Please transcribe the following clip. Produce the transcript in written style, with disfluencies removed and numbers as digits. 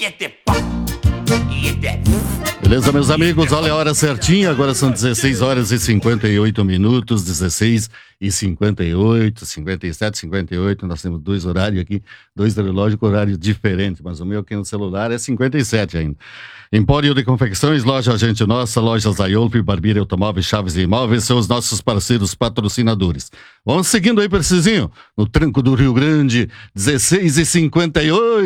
Beleza, meus amigos? Olha a hora certinha, agora são 16 horas e 58 minutos, 16 e 58, 57, 58, nós temos dois horários aqui, dois relógios com horário diferente, mas o meu aqui no celular é 57 ainda. Empório de Confecções, Loja Agente Nossa, Lojas Aiolpe, Barbeiro Automóveis, Chaves e Imóveis, são os nossos parceiros patrocinadores. Vamos seguindo aí, Precisinho, no tranco do Rio Grande, 16 e 58.